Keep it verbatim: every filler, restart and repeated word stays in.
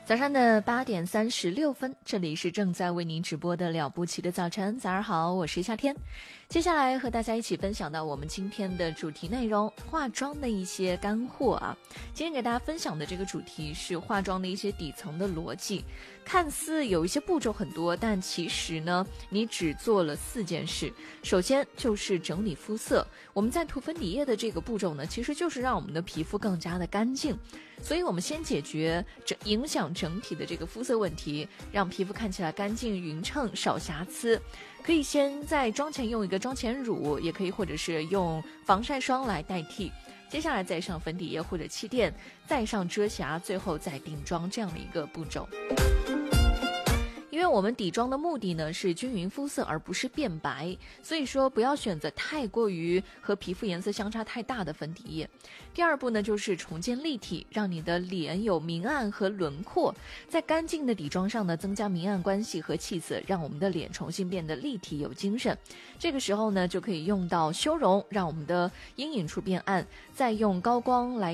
早上的八点三十六分，这里是正在为您直播的了不起的早晨。早上好，我是夏天。接下来和大家一起分享到我们今天的主题内容，化妆的一些干货啊。今天给大家分享的这个主题是化妆的一些底层的逻辑。看似有一些步骤很多，但其实呢，你只做了四件事。首先就是整理肤色。我们在涂粉底液的这个步骤呢，其实就是让我们的皮肤更加的干净。所以我们先解决整影响整体的这个肤色问题，让皮肤看起来干净匀称，少瑕疵。可以先在妆前用一个妆前乳，也可以或者是用防晒霜来代替。接下来再上粉底液或者气垫，再上遮瑕，最后再定妆，这样的一个步骤。因为我们底妆的目的呢是均匀肤色，而不是变白，所以说不要选择太过于和皮肤颜色相差太大的粉底液。第二步呢就是重建立体，让你的脸有明暗和轮廓，在干净的底妆上呢增加明暗关系和气色，让我们的脸重新变得立体有精神。这个时候呢就可以用到修容，让我们的阴影处变暗，再用高光来